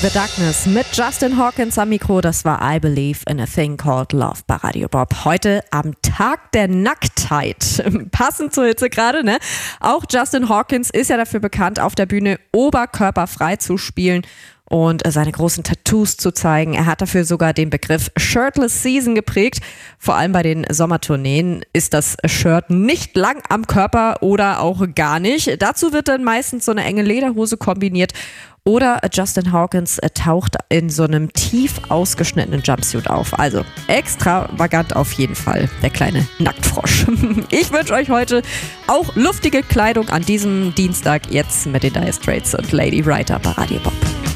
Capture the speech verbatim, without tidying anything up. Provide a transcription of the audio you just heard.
The Darkness mit Justin Hawkins am Mikro. Das war I Believe in a Thing Called Love bei Radio Bob. Heute am Tag der Nacktheit. Passend zur Hitze gerade, ne? Auch Justin Hawkins ist ja dafür bekannt, auf der Bühne oberkörperfrei zu spielen und seine großen Tattoos zu zeigen. Er hat dafür sogar den Begriff Shirtless Season geprägt. Vor allem bei den Sommertourneen ist das Shirt nicht lang am Körper oder auch gar nicht. Dazu wird dann meistens so eine enge Lederhose kombiniert. Oder Justin Hawkins taucht in so einem tief ausgeschnittenen Jumpsuit auf. Also extravagant auf jeden Fall, der kleine Nacktfrosch. Ich wünsche euch heute auch luftige Kleidung an diesem Dienstag, jetzt mit den Dire Straits und Lady Writer bei Radio Bob.